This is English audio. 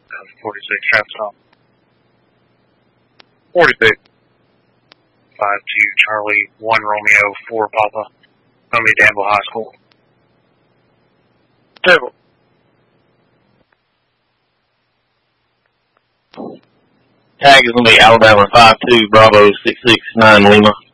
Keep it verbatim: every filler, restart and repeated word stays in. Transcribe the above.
forty-six, traffic stop. forty-six. five two Charlie, one Romeo, four Papa. Gonna be Danville High School. Table. Tag is gonna be Alabama five two Bravo six six nine Lima.